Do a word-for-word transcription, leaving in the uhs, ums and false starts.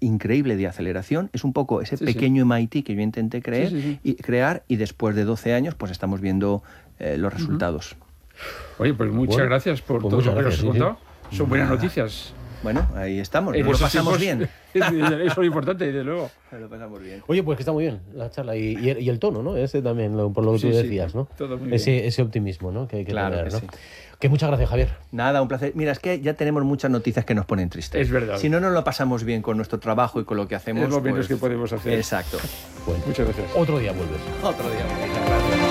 increíble de aceleración. Es un poco ese sí, pequeño sí. M I T que yo intenté creer, Sí, sí, sí. y crear, y después de doce años pues estamos viendo eh, los resultados. Uh-huh. Oye, pues muchas bueno, gracias por pues todo muchas lo que nos gracias, has sí, contado. sí. Son buenas noticias. Bueno, ahí estamos, En nos lo esos pasamos tiempos, bien. Eso es lo importante, desde luego. Nos lo pasamos bien. Oye, pues que está muy bien la charla y, y, el, y el tono, ¿no? Ese también, lo, por lo que Sí, tú sí, decías, ¿no? todo muy ese, bien. ese optimismo, ¿no? Que hay que Claro tener, que ¿no? sí. Que muchas gracias, Javier. Nada, un placer. Mira, es que ya tenemos muchas noticias que nos ponen tristes. Es verdad. Si no nos lo pasamos bien con nuestro trabajo y con lo que hacemos... Es lo menos pues, que podemos hacer. Exacto. Bueno, Muchas gracias. otro día vuelves. Otro día.